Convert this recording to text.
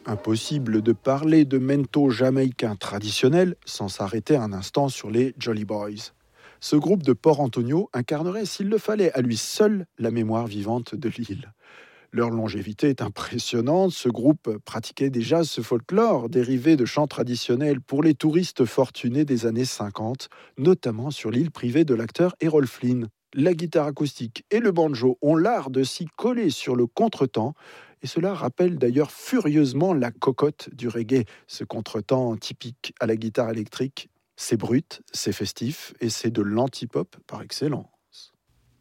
Impossible de parler de mento jamaïcain traditionnel sans s'arrêter un instant sur les Jolly Boys. Ce groupe de Port Antonio incarnerait, s'il le fallait, à lui seul la mémoire vivante de l'île. Leur longévité est impressionnante. Ce groupe pratiquait déjà ce folklore dérivé de chants traditionnels pour les touristes fortunés des années 50, notamment sur l'île privée de l'acteur Errol Flynn. La guitare acoustique et le banjo ont l'art de s'y coller sur le contretemps, et cela rappelle d'ailleurs furieusement la cocotte du reggae, ce contretemps typique à la guitare électrique. C'est brut, c'est festif et c'est de l'anti-pop par excellence.